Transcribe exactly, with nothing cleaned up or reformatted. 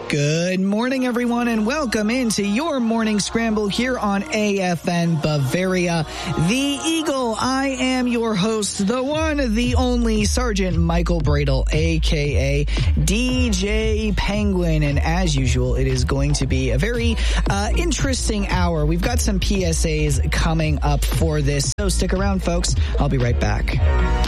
Good morning, everyone, and welcome into your morning scramble here on A F N Bavaria, the Eagle. I am your host, the one, the only Sergeant Michael Bradle, a k a. D J Penguin, and as usual, it is going to be a very uh, interesting hour. We've got some P S As coming up for this, so stick around, folks. I'll be right back.